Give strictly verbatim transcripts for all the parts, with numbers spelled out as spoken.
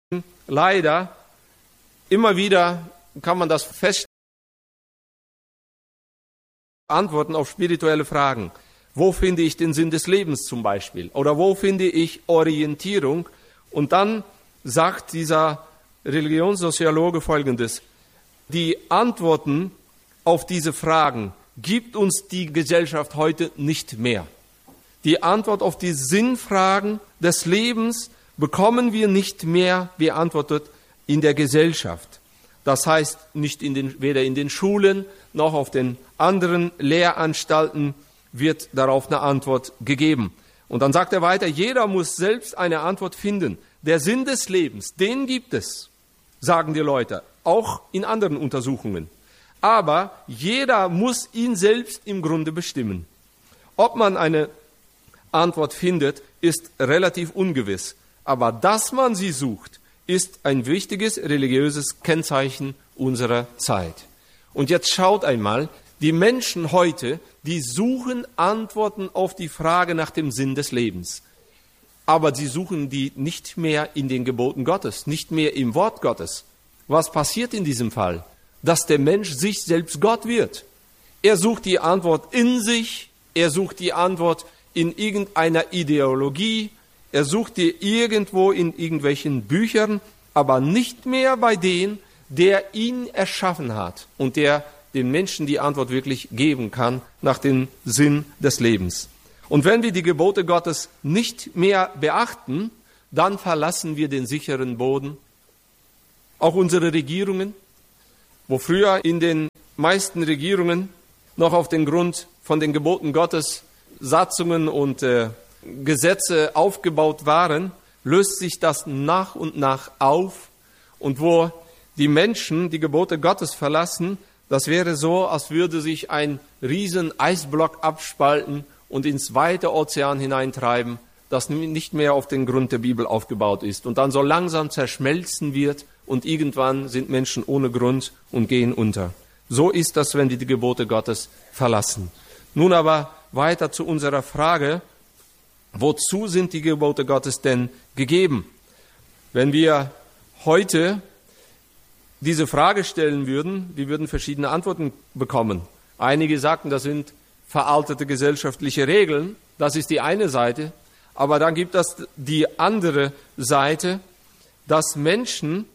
leider immer wieder kann man das feststellen, Antworten auf spirituelle Fragen. Wo finde ich den Sinn des Lebens zum Beispiel? Oder wo finde ich Orientierung? Und dann sagt dieser Religionssoziologe Folgendes: Die Antworten auf diese Fragen gibt uns die Gesellschaft heute nicht mehr. Die Antwort auf die Sinnfragen des Lebens bekommen wir nicht mehr beantwortet in der Gesellschaft. Das heißt, nicht in den, weder in den Schulen noch auf den anderen Lehranstalten wird darauf eine Antwort gegeben. Und dann sagt er weiter, jeder muss selbst eine Antwort finden. Der Sinn des Lebens, den gibt es, sagen die Leute, auch in anderen Untersuchungen. Aber jeder muss ihn selbst im Grunde bestimmen. Ob man eine Antwort findet, ist relativ ungewiss. Aber dass man sie sucht, ist ein wichtiges religiöses Kennzeichen unserer Zeit. Und jetzt schaut einmal, die Menschen heute, die suchen Antworten auf die Frage nach dem Sinn des Lebens. Aber sie suchen die nicht mehr in den Geboten Gottes, nicht mehr im Wort Gottes. Was passiert in diesem Fall? Dass der Mensch sich selbst Gott wird. Er sucht die Antwort in sich, er sucht die Antwort in irgendeiner Ideologie, er sucht die irgendwo in irgendwelchen Büchern, aber nicht mehr bei dem, der ihn erschaffen hat und der den Menschen die Antwort wirklich geben kann nach dem Sinn des Lebens. Und wenn wir die Gebote Gottes nicht mehr beachten, dann verlassen wir den sicheren Boden. Auch unsere Regierungen, wo früher in den meisten Regierungen noch auf den Grund von den Geboten Gottes Satzungen und äh, Gesetze aufgebaut waren, löst sich das nach und nach auf. Und wo die Menschen die Gebote Gottes verlassen, das wäre so, als würde sich ein riesen Eisblock abspalten und ins weite Ozean hineintreiben, das nicht mehr auf den Grund der Bibel aufgebaut ist und dann so langsam zerschmelzen wird und irgendwann sind Menschen ohne Grund und gehen unter. So ist das, wenn wir die Gebote Gottes verlassen. Nun aber weiter zu unserer Frage, wozu sind die Gebote Gottes denn gegeben? Wenn wir heute diese Frage stellen würden, wir würden verschiedene Antworten bekommen. Einige sagten, das sind veraltete gesellschaftliche Regeln, das ist die eine Seite. Aber dann gibt es die andere Seite, dass Menschen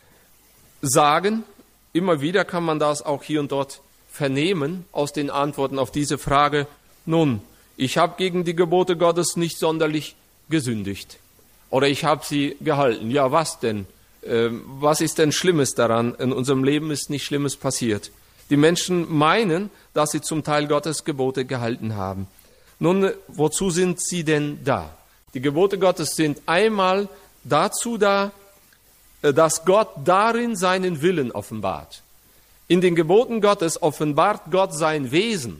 sagen, immer wieder kann man das auch hier und dort vernehmen aus den Antworten auf diese Frage, nun, ich habe gegen die Gebote Gottes nicht sonderlich gesündigt oder ich habe sie gehalten. Ja, was denn? Ähm, was ist denn Schlimmes daran? In unserem Leben ist nichts Schlimmes passiert. Die Menschen meinen, dass sie zum Teil Gottes Gebote gehalten haben. Nun, wozu sind sie denn da? Die Gebote Gottes sind einmal dazu da, dass Gott darin seinen Willen offenbart. In den Geboten Gottes offenbart Gott sein Wesen,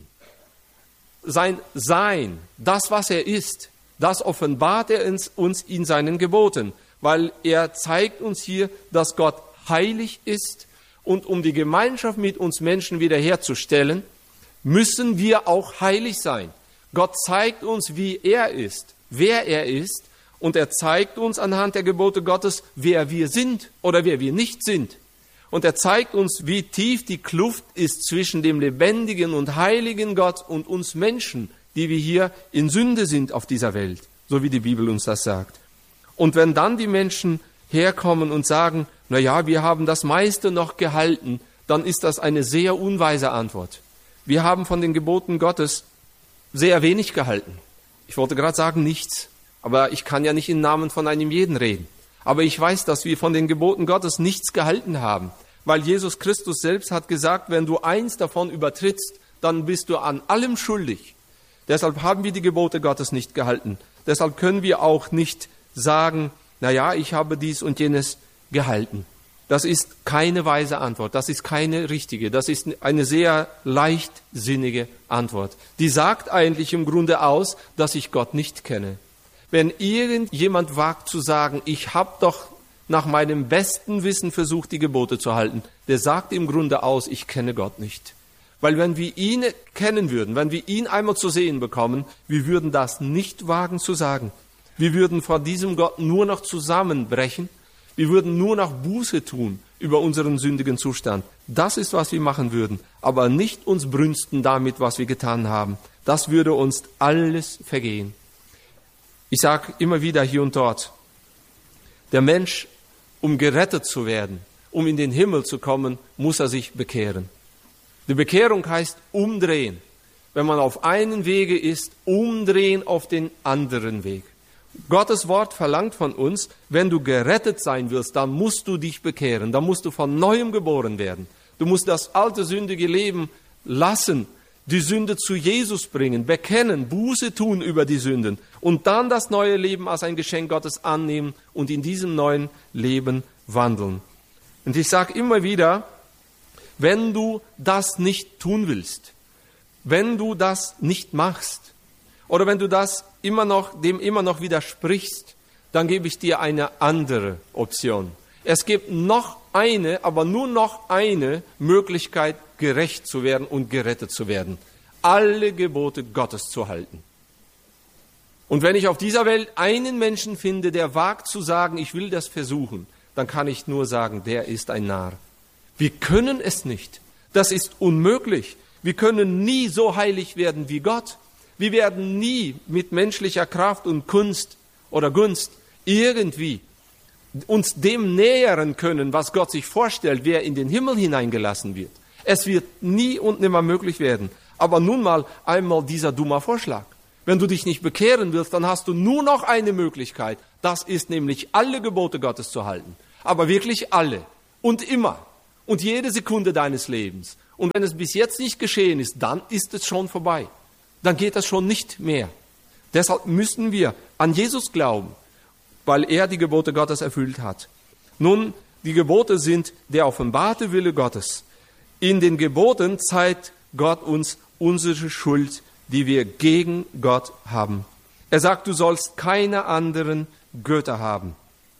sein Sein, das, was er ist. Das offenbart er uns in seinen Geboten, weil er zeigt uns hier, dass Gott heilig ist. Und um die Gemeinschaft mit uns Menschen wiederherzustellen, müssen wir auch heilig sein. Gott zeigt uns, wie er ist, wer er ist, und er zeigt uns anhand der Gebote Gottes, wer wir sind oder wer wir nicht sind. Und er zeigt uns, wie tief die Kluft ist zwischen dem lebendigen und heiligen Gott und uns Menschen, die wir hier in Sünde sind auf dieser Welt, so wie die Bibel uns das sagt. Und wenn dann die Menschen herkommen und sagen, na ja, wir haben das meiste noch gehalten, dann ist das eine sehr unweise Antwort. Wir haben von den Geboten Gottes sehr wenig gehalten. Ich wollte gerade sagen, nichts. Aber ich kann ja nicht im Namen von einem jeden reden. Aber ich weiß, dass wir von den Geboten Gottes nichts gehalten haben. Weil Jesus Christus selbst hat gesagt, wenn du eins davon übertrittst, dann bist du an allem schuldig. Deshalb haben wir die Gebote Gottes nicht gehalten. Deshalb können wir auch nicht sagen, na ja, ich habe dies und jenes gehalten. Das ist keine weise Antwort, das ist keine richtige, das ist eine sehr leichtsinnige Antwort. Die sagt eigentlich im Grunde aus, dass ich Gott nicht kenne. Wenn irgendjemand wagt zu sagen, ich habe doch nach meinem besten Wissen versucht, die Gebote zu halten, der sagt im Grunde aus, ich kenne Gott nicht. Weil wenn wir ihn kennen würden, wenn wir ihn einmal zu sehen bekommen, wir würden das nicht wagen zu sagen. Wir würden vor diesem Gott nur noch zusammenbrechen. Wir würden nur noch Buße tun über unseren sündigen Zustand. Das ist, was wir machen würden. Aber nicht uns brünsten damit, was wir getan haben. Das würde uns alles vergehen. Ich sage immer wieder hier und dort, der Mensch, um gerettet zu werden, um in den Himmel zu kommen, muss er sich bekehren. Die Bekehrung heißt umdrehen. Wenn man auf einen Wege ist, umdrehen auf den anderen Weg. Gottes Wort verlangt von uns, wenn du gerettet sein willst, dann musst du dich bekehren, dann musst du von Neuem geboren werden. Du musst das alte sündige Leben lassen, die Sünde zu Jesus bringen, bekennen, Buße tun über die Sünden und dann das neue Leben als ein Geschenk Gottes annehmen und in diesem neuen Leben wandeln. Und ich sage immer wieder, wenn du das nicht tun willst, wenn du das nicht machst oder wenn du das immer noch, dem immer noch widersprichst, dann gebe ich dir eine andere Option. Es gibt noch eine, aber nur noch eine Möglichkeit, gerecht zu werden und gerettet zu werden. Alle Gebote Gottes zu halten. Und wenn ich auf dieser Welt einen Menschen finde, der wagt zu sagen, ich will das versuchen, dann kann ich nur sagen, der ist ein Narr. Wir können es nicht. Das ist unmöglich. Wir können nie so heilig werden wie Gott. Wir werden nie mit menschlicher Kraft und Kunst oder Gunst irgendwie uns dem nähern können, was Gott sich vorstellt, wer in den Himmel hineingelassen wird. Es wird nie und nimmer möglich werden. Aber nun mal einmal dieser dumme Vorschlag. Wenn du dich nicht bekehren willst, dann hast du nur noch eine Möglichkeit. Das ist nämlich alle Gebote Gottes zu halten. Aber wirklich alle und immer und jede Sekunde deines Lebens. Und wenn es bis jetzt nicht geschehen ist, dann ist es schon vorbei. Dann geht das schon nicht mehr. Deshalb müssen wir an Jesus glauben, weil er die Gebote Gottes erfüllt hat. Nun, die Gebote sind der offenbarte Wille Gottes. In den Geboten zeigt Gott uns unsere Schuld, die wir gegen Gott haben. Er sagt, du sollst keine anderen Götter haben.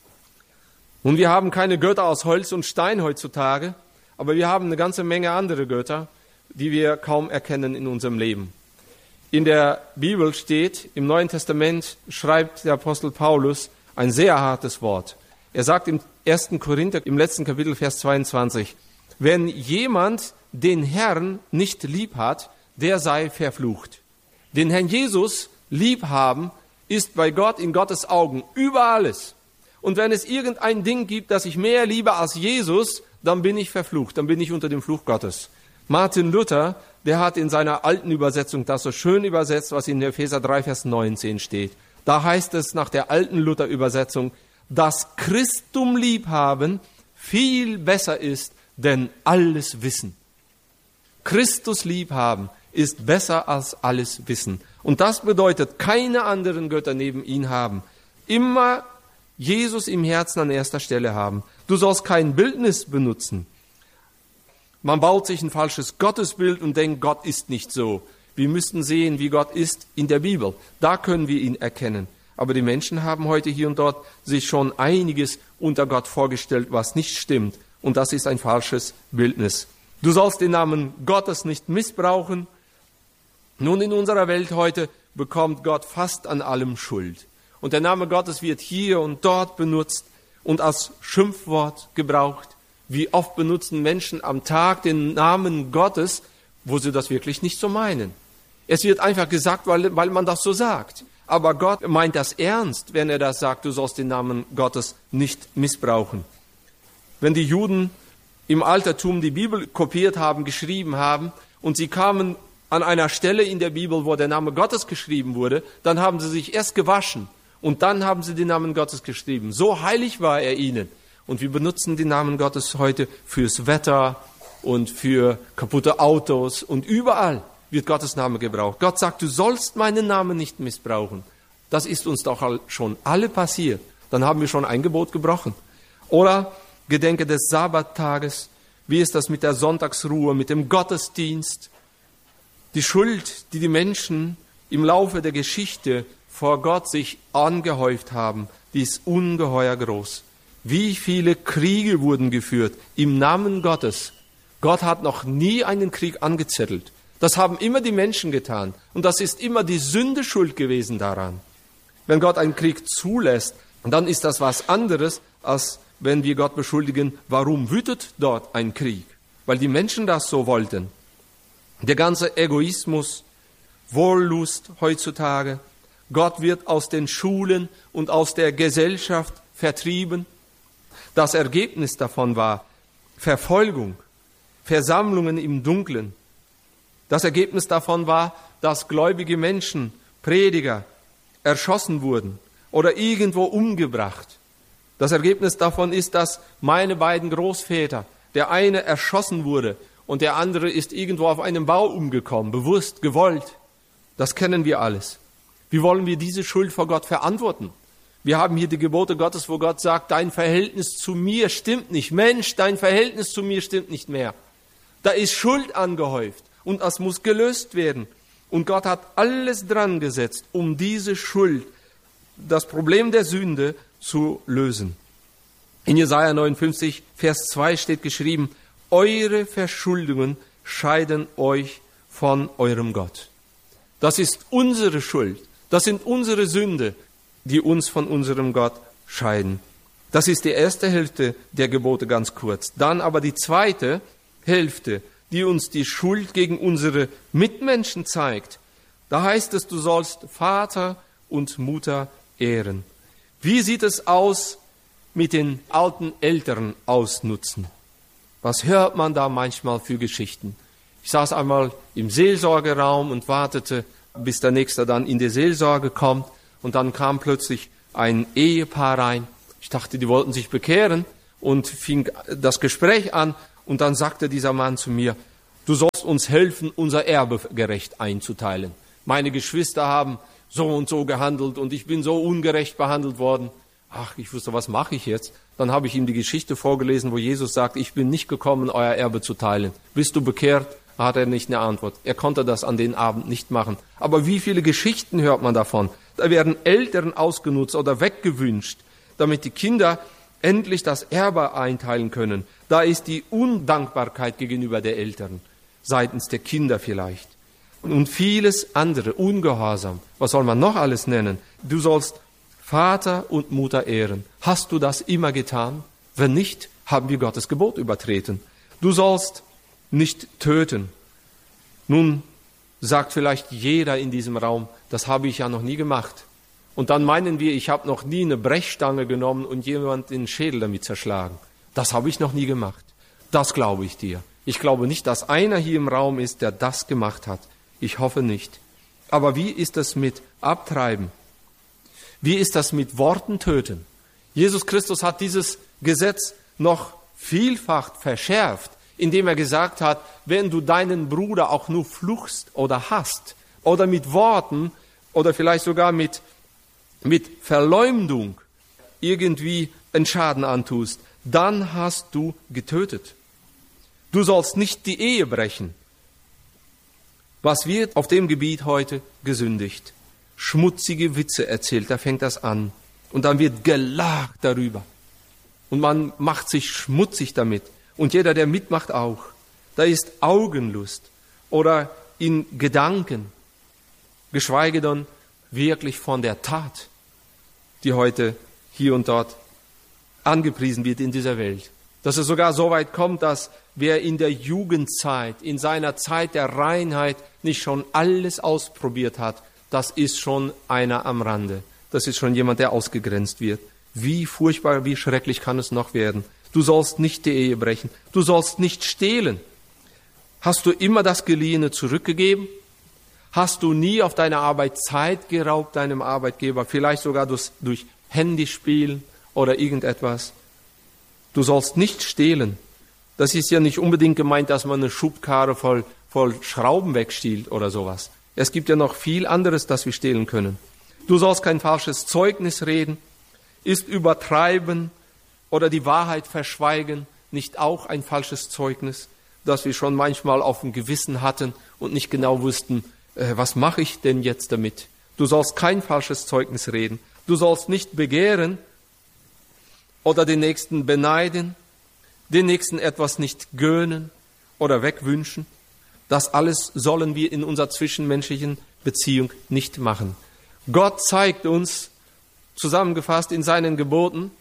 Und wir haben keine Götter aus Holz und Stein heutzutage, aber wir haben eine ganze Menge andere Götter, die wir kaum erkennen in unserem Leben. In der Bibel steht, im Neuen Testament schreibt der Apostel Paulus ein sehr hartes Wort. Er sagt im ersten Korinther, im letzten Kapitel, Vers zweiundzwanzig, wenn jemand den Herrn nicht lieb hat, der sei verflucht. Den Herrn Jesus lieb haben, ist bei Gott in Gottes Augen über alles. Und wenn es irgendein Ding gibt, das ich mehr liebe als Jesus, dann bin ich verflucht, dann bin ich unter dem Fluch Gottes. Martin Luther, der hat in seiner alten Übersetzung das so schön übersetzt, was in Epheser drei, Vers neunzehn steht. Da heißt es nach der alten Luther-Übersetzung, dass Christum liebhaben viel besser ist, denn alles Wissen. Christus liebhaben ist besser als alles Wissen. Und das bedeutet, keine anderen Götter neben ihn haben. Immer Jesus im Herzen an erster Stelle haben. Du sollst kein Bildnis benutzen. Man baut sich ein falsches Gottesbild und denkt, Gott ist nicht so. Wir müssten sehen, wie Gott ist in der Bibel. Da können wir ihn erkennen. Aber die Menschen haben heute hier und dort sich schon einiges unter Gott vorgestellt, was nicht stimmt. Und das ist ein falsches Bildnis. Du sollst den Namen Gottes nicht missbrauchen. Nun, in unserer Welt heute bekommt Gott fast an allem Schuld. Und der Name Gottes wird hier und dort benutzt und als Schimpfwort gebraucht. Wie oft benutzen Menschen am Tag den Namen Gottes, wo sie das wirklich nicht so meinen. Es wird einfach gesagt, weil, weil man das so sagt. Aber Gott meint das ernst, wenn er das sagt, du sollst den Namen Gottes nicht missbrauchen. Wenn die Juden im Altertum die Bibel kopiert haben, geschrieben haben und sie kamen an einer Stelle in der Bibel, wo der Name Gottes geschrieben wurde, dann haben sie sich erst gewaschen und dann haben sie den Namen Gottes geschrieben. So heilig war er ihnen. Und wir benutzen den Namen Gottes heute fürs Wetter und für kaputte Autos und überall wird Gottes Name gebraucht. Gott sagt, du sollst meinen Namen nicht missbrauchen. Das ist uns doch schon alle passiert. Dann haben wir schon ein Gebot gebrochen. Oder gedenke des Sabbattages. Wie ist das mit der Sonntagsruhe, mit dem Gottesdienst? Die Schuld, die die Menschen im Laufe der Geschichte vor Gott sich angehäuft haben, die ist ungeheuer groß. Wie viele Kriege wurden geführt im Namen Gottes? Gott hat noch nie einen Krieg angezettelt. Das haben immer die Menschen getan. Und das ist immer die Sünde schuld gewesen daran. Wenn Gott einen Krieg zulässt, dann ist das was anderes, als wenn wir Gott beschuldigen, warum wütet dort ein Krieg? Weil die Menschen das so wollten. Der ganze Egoismus, Wollust heutzutage, Gott wird aus den Schulen und aus der Gesellschaft vertrieben. Das Ergebnis davon war Verfolgung, Versammlungen im Dunkeln. Das Ergebnis davon war, dass gläubige Menschen, Prediger, erschossen wurden oder irgendwo umgebracht. Das Ergebnis davon ist, dass meine beiden Großväter, der eine erschossen wurde und der andere ist irgendwo auf einem Bau umgekommen, bewusst, gewollt. Das kennen wir alles. Wie wollen wir diese Schuld vor Gott verantworten? Wir haben hier die Gebote Gottes, wo Gott sagt, dein Verhältnis zu mir stimmt nicht. Mensch, dein Verhältnis zu mir stimmt nicht mehr. Da ist Schuld angehäuft und das muss gelöst werden. Und Gott hat alles dran gesetzt, um diese Schuld, das Problem der Sünde zu lösen. In Jesaja neunundfünfzig, Vers zwei steht geschrieben, eure Verschuldungen scheiden euch von eurem Gott. Das ist unsere Schuld. Das sind unsere Sünde, die uns von unserem Gott scheiden. Das ist die erste Hälfte der Gebote ganz kurz. Dann aber die zweite Hälfte, die uns die Schuld gegen unsere Mitmenschen zeigt. Da heißt es, du sollst Vater und Mutter ehren. Wie sieht es aus mit den alten Eltern ausnutzen? Was hört man da manchmal für Geschichten? Ich saß einmal im Seelsorgeraum und wartete, bis der Nächste dann in die Seelsorge kommt. Und dann kam plötzlich ein Ehepaar rein. Ich dachte, die wollten sich bekehren und fing das Gespräch an. Und dann sagte dieser Mann zu mir, du sollst uns helfen, unser Erbe gerecht einzuteilen. Meine Geschwister haben so und so gehandelt und ich bin so ungerecht behandelt worden. Ach, ich wusste, was mache ich jetzt? Dann habe ich ihm die Geschichte vorgelesen, wo Jesus sagt, ich bin nicht gekommen, euer Erbe zu teilen. Bist du bekehrt? Hat er nicht eine Antwort. Er konnte das an den Abend nicht machen. Aber wie viele Geschichten hört man davon? Da werden Eltern ausgenutzt oder weggewünscht, damit die Kinder endlich das Erbe einteilen können. Da ist die Undankbarkeit gegenüber der Eltern, seitens der Kinder vielleicht. Und vieles andere, Ungehorsam. Was soll man noch alles nennen? Du sollst Vater und Mutter ehren. Hast du das immer getan? Wenn nicht, haben wir Gottes Gebot übertreten. Du sollst nicht töten. Nun sagt vielleicht jeder in diesem Raum, das habe ich ja noch nie gemacht. Und dann meinen wir, ich habe noch nie eine Brechstange genommen und jemand den Schädel damit zerschlagen. Das habe ich noch nie gemacht. Das glaube ich dir. Ich glaube nicht, dass einer hier im Raum ist, der das gemacht hat. Ich hoffe nicht. Aber wie ist das mit Abtreiben? Wie ist das mit Worten töten? Jesus Christus hat dieses Gesetz noch vielfach verschärft, indem er gesagt hat, wenn du deinen Bruder auch nur fluchst oder hasst oder mit Worten oder vielleicht sogar mit, mit Verleumdung irgendwie einen Schaden antust, dann hast du getötet. Du sollst nicht die Ehe brechen. Was wird auf dem Gebiet heute gesündigt? Schmutzige Witze erzählt, da fängt das an. Und dann wird gelacht darüber. Und man macht sich schmutzig damit. Und jeder, der mitmacht, auch. Da ist Augenlust oder in Gedanken, geschweige denn wirklich von der Tat, die heute hier und dort angepriesen wird in dieser Welt. Dass es sogar so weit kommt, dass wer in der Jugendzeit, in seiner Zeit der Reinheit nicht schon alles ausprobiert hat, das ist schon einer am Rande. Das ist schon jemand, der ausgegrenzt wird. Wie furchtbar, wie schrecklich kann es noch werden? Du sollst nicht die Ehe brechen. Du sollst nicht stehlen. Hast du immer das Geliehene zurückgegeben? Hast du nie auf deine Arbeit Zeit geraubt, deinem Arbeitgeber? Vielleicht sogar durch, durch Handyspielen oder irgendetwas? Du sollst nicht stehlen. Das ist ja nicht unbedingt gemeint, dass man eine Schubkarre voll, voll Schrauben wegstiehlt oder sowas. Es gibt ja noch viel anderes, das wir stehlen können. Du sollst kein falsches Zeugnis reden. Ist Übertreiben oder die Wahrheit verschweigen nicht auch ein falsches Zeugnis, das wir schon manchmal auf dem Gewissen hatten und nicht genau wussten, äh, was mache ich denn jetzt damit? Du sollst kein falsches Zeugnis reden. Du sollst nicht begehren oder den Nächsten beneiden, den Nächsten etwas nicht gönnen oder wegwünschen. Das alles sollen wir in unserer zwischenmenschlichen Beziehung nicht machen. Gott zeigt uns, zusammengefasst in seinen Geboten,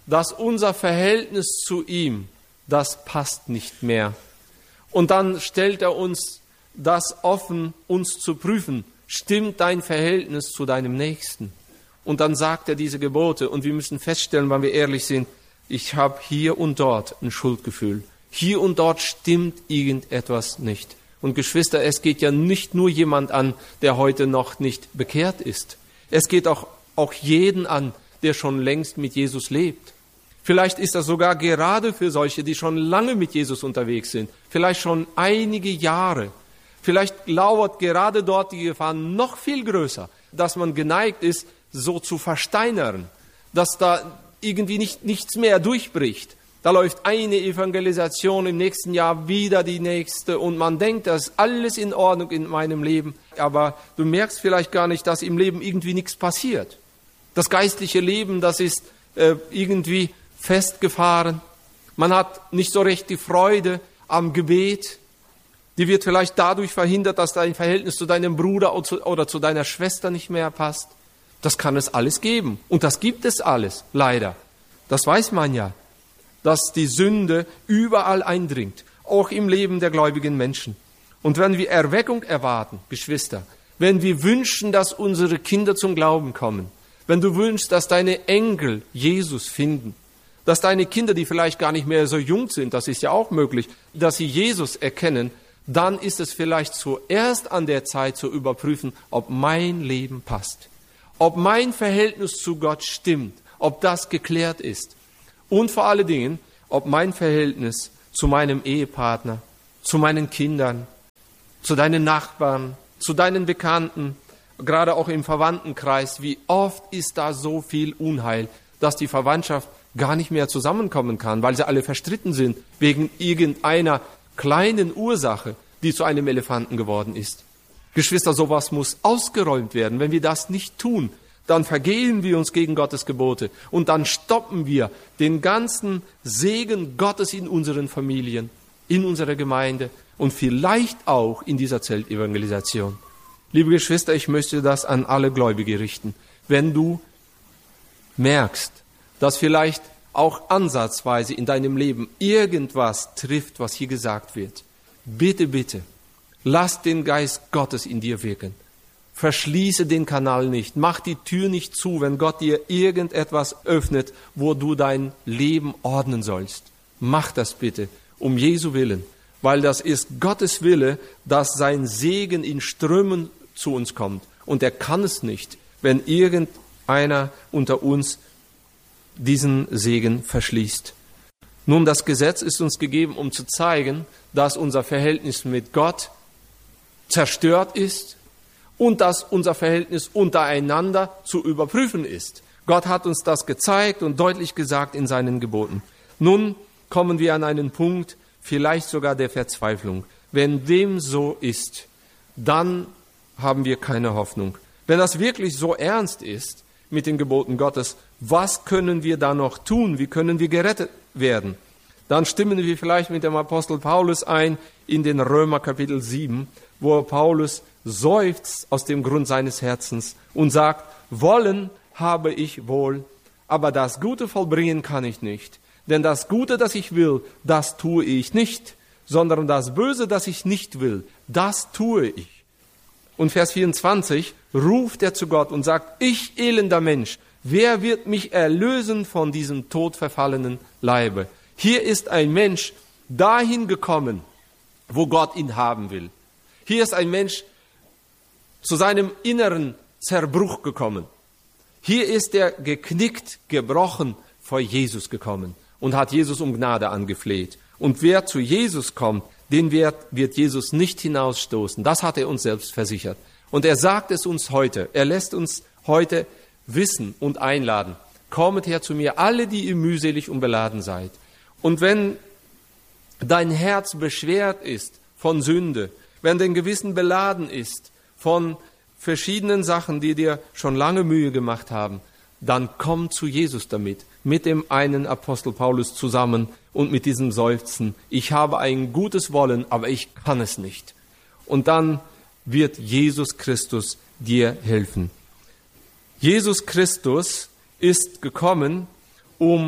dass unser Verhältnis zu ihm, das passt nicht mehr. Und dann stellt er uns das offen, uns zu prüfen. Stimmt dein Verhältnis zu deinem Nächsten? Und dann sagt er diese Gebote. Und wir müssen feststellen, wenn wir ehrlich sind, ich habe hier und dort ein Schuldgefühl. Hier und dort stimmt irgendetwas nicht. Und Geschwister, es geht ja nicht nur jemand an, der heute noch nicht bekehrt ist. Es geht auch, auch jeden an, der schon längst mit Jesus lebt. Vielleicht ist das sogar gerade für solche, die schon lange mit Jesus unterwegs sind, vielleicht schon einige Jahre. Vielleicht lauert gerade dort die Gefahr noch viel größer, dass man geneigt ist, so zu versteinern, dass da irgendwie nicht, nichts mehr durchbricht. Da läuft eine Evangelisation, im nächsten Jahr wieder die nächste und man denkt, das ist alles in Ordnung in meinem Leben. Aber du merkst vielleicht gar nicht, dass im Leben irgendwie nichts passiert. Das geistliche Leben, das ist äh, irgendwie festgefahren. Man hat nicht so recht die Freude am Gebet. Die wird vielleicht dadurch verhindert, dass dein Verhältnis zu deinem Bruder oder zu deiner Schwester nicht mehr passt. Das kann es alles geben. Und das gibt es alles, leider. Das weiß man ja, dass die Sünde überall eindringt, auch im Leben der gläubigen Menschen. Und wenn wir Erweckung erwarten, Geschwister, wenn wir wünschen, dass unsere Kinder zum Glauben kommen, wenn du wünschst, dass deine Enkel Jesus finden, dass deine Kinder, die vielleicht gar nicht mehr so jung sind, das ist ja auch möglich, dass sie Jesus erkennen, dann ist es vielleicht zuerst an der Zeit zu überprüfen, ob mein Leben passt, ob mein Verhältnis zu Gott stimmt, ob das geklärt ist und vor allen Dingen, ob mein Verhältnis zu meinem Ehepartner, zu meinen Kindern, zu deinen Nachbarn, zu deinen Bekannten, gerade auch im Verwandtenkreis, wie oft ist da so viel Unheil, dass die Verwandtschaft gar nicht mehr zusammenkommen kann, weil sie alle verstritten sind wegen irgendeiner kleinen Ursache, die zu einem Elefanten geworden ist. Geschwister, sowas muss ausgeräumt werden. Wenn wir das nicht tun, dann vergehen wir uns gegen Gottes Gebote und dann stoppen wir den ganzen Segen Gottes in unseren Familien, in unserer Gemeinde und vielleicht auch in dieser Zeltevangelisation. Liebe Geschwister, ich möchte das an alle Gläubige richten. Wenn du merkst, dass vielleicht auch ansatzweise in deinem Leben irgendwas trifft, was hier gesagt wird, bitte, bitte, lass den Geist Gottes in dir wirken. Verschließe den Kanal nicht, mach die Tür nicht zu, wenn Gott dir irgendetwas öffnet, wo du dein Leben ordnen sollst. Mach das bitte, um Jesu Willen, weil das ist Gottes Wille, dass sein Segen in Strömen zu uns kommt. Und er kann es nicht, wenn irgendeiner unter uns diesen Segen verschließt. Nun, das Gesetz ist uns gegeben, um zu zeigen, dass unser Verhältnis mit Gott zerstört ist und dass unser Verhältnis untereinander zu überprüfen ist. Gott hat uns das gezeigt und deutlich gesagt in seinen Geboten. Nun kommen wir an einen Punkt, vielleicht sogar der Verzweiflung. Wenn dem so ist, dann haben wir keine Hoffnung. Wenn das wirklich so ernst ist mit den Geboten Gottes, was können wir da noch tun? Wie können wir gerettet werden? Dann stimmen wir vielleicht mit dem Apostel Paulus ein in den Römer Kapitel sieben, wo Paulus seufzt aus dem Grund seines Herzens und sagt, wollen habe ich wohl, aber das Gute vollbringen kann ich nicht. Denn das Gute, das ich will, das tue ich nicht, sondern das Böse, das ich nicht will, das tue ich. Und Vers vierundzwanzig ruft er zu Gott und sagt, ich elender Mensch, wer wird mich erlösen von diesem todverfallenen Leibe? Hier ist ein Mensch dahin gekommen, wo Gott ihn haben will. Hier ist ein Mensch zu seinem inneren Zerbruch gekommen. Hier ist er geknickt, gebrochen vor Jesus gekommen und hat Jesus um Gnade angefleht. Und wer zu Jesus kommt, den wird, wird Jesus nicht hinausstoßen. Das hat er uns selbst versichert. Und er sagt es uns heute. Er lässt uns heute wissen und einladen. Kommet her zu mir, alle, die ihr mühselig und beladen seid. Und wenn dein Herz beschwert ist von Sünde, wenn dein Gewissen beladen ist von verschiedenen Sachen, die dir schon lange Mühe gemacht haben, dann komm zu Jesus damit, mit dem einen Apostel Paulus zusammen und mit diesem Seufzen. Ich habe ein gutes Wollen, aber ich kann es nicht. Und dann wird Jesus Christus dir helfen. Jesus Christus ist gekommen, um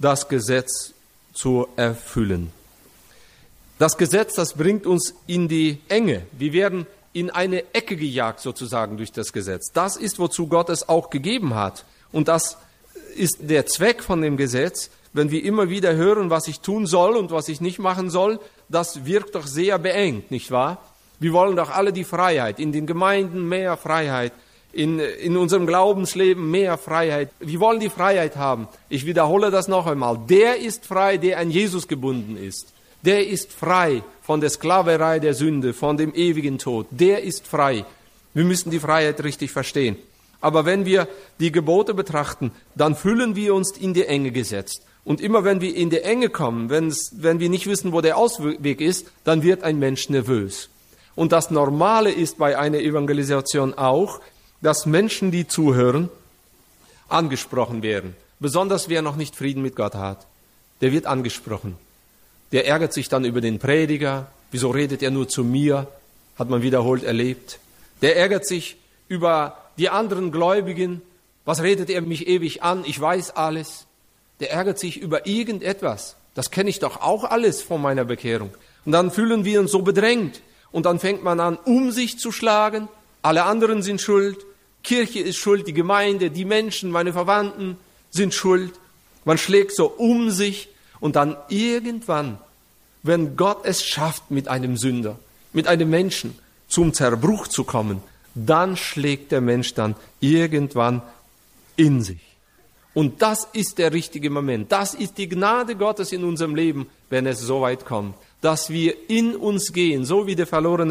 das Gesetz zu erfüllen. Das Gesetz, das bringt uns in die Enge. Wir werden in eine Ecke gejagt sozusagen durch das Gesetz. Das ist, wozu Gott es auch gegeben hat. Und das ist der Zweck von dem Gesetz. Wenn wir immer wieder hören, was ich tun soll und was ich nicht machen soll, das wirkt doch sehr beengt, nicht wahr? Wir wollen doch alle die Freiheit, in den Gemeinden mehr Freiheit, in, in unserem Glaubensleben mehr Freiheit. Wir wollen die Freiheit haben. Ich wiederhole das noch einmal. Der ist frei, der an Jesus gebunden ist. Der ist frei von der Sklaverei der Sünde, von dem ewigen Tod. Der ist frei. Wir müssen die Freiheit richtig verstehen. Aber wenn wir die Gebote betrachten, dann fühlen wir uns in die Enge gesetzt. Und immer wenn wir in die Enge kommen, wenn wir nicht wissen, wo der Ausweg ist, dann wird ein Mensch nervös. Und das Normale ist bei einer Evangelisation auch, dass Menschen, die zuhören, angesprochen werden. Besonders wer noch nicht Frieden mit Gott hat, der wird angesprochen. Der ärgert sich dann über den Prediger. Wieso redet er nur zu mir? Hat man wiederholt erlebt. Der ärgert sich über die anderen Gläubigen. Was redet er mich ewig an? Ich weiß alles. Der ärgert sich über irgendetwas. Das kenne ich doch auch alles von meiner Bekehrung. Und dann fühlen wir uns so bedrängt. Und dann fängt man an, um sich zu schlagen. Alle anderen sind schuld. Kirche ist schuld, die Gemeinde, die Menschen, meine Verwandten sind schuld. Man schlägt so um sich. Und dann irgendwann, wenn Gott es schafft, mit einem Sünder, mit einem Menschen zum Zerbruch zu kommen, dann schlägt der Mensch dann irgendwann in sich. Und das ist der richtige Moment. Das ist die Gnade Gottes in unserem Leben, wenn es so weit kommt, dass wir in uns gehen, so wie der verlorene